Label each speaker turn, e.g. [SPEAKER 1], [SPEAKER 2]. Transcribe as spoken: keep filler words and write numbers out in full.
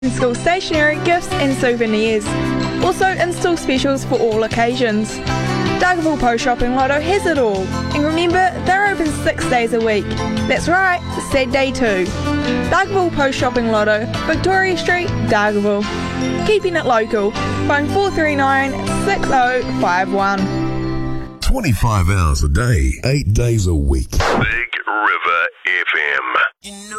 [SPEAKER 1] In-store stationery, gifts and souvenirs. Also in-store specials for all occasions. Dargaville Post Shopping Lotto has it all. And remember, they're open six days a week. That's right, Saturday too. Dargaville Post Shopping Lotto, Victoria Street, Dargaville. Keeping it local. Phone four three nine, six oh five one.
[SPEAKER 2] twenty-five hours a day, eight days a week.
[SPEAKER 3] Big River F M. You know